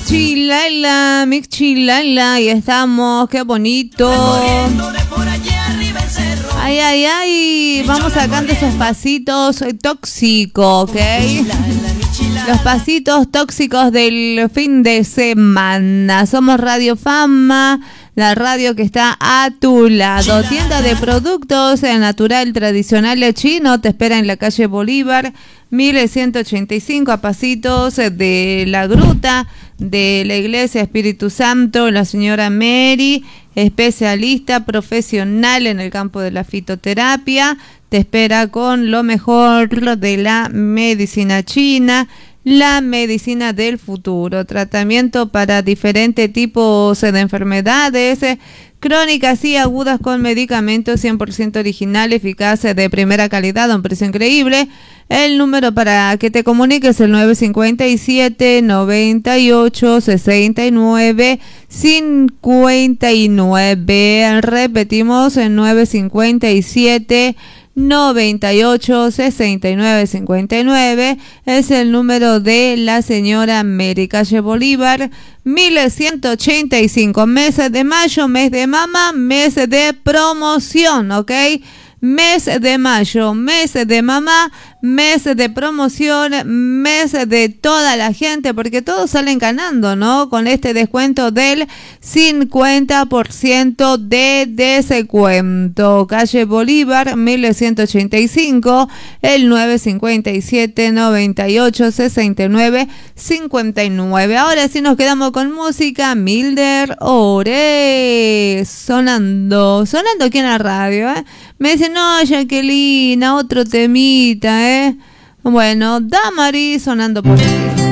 Mixchilala, y estamos, qué bonito. Ay, ay, ay, vamos sacando esos pasitos tóxicos, ¿ok? Los pasitos tóxicos del fin de semana. Somos Radio Fama, la radio que está a tu lado. Tienda de productos natural tradicional chino te espera en la calle Bolívar 1185, a pasitos de la gruta de la Iglesia Espíritu Santo. La señora Mary, especialista profesional en el campo de la fitoterapia, te espera con lo mejor de la medicina china, la medicina del futuro, tratamiento para diferentes tipos de enfermedades crónicas y agudas con medicamentos 100% original, eficaces, de primera calidad, a un precio increíble. El número para que te comuniques es el 957 98 69 59. Repetimos, el 957 98 69 59 es el número de la señora Mary, calle Bolívar 1185. Mes de mayo, mes de mama, mes de promoción, ¿ok? Mes de mayo, mes de mamá, mes de promoción, mes de toda la gente, porque todos salen ganando, ¿no? Con este descuento del 50% de descuento. Calle Bolívar, 1185, el 957 98 69 59. Ahora sí nos quedamos con música. Milder Ore, sonando aquí en la radio, ¿eh? Me dicen, no, Jacqueline, otro temita, ¿eh? Bueno, Damari sonando por aquí.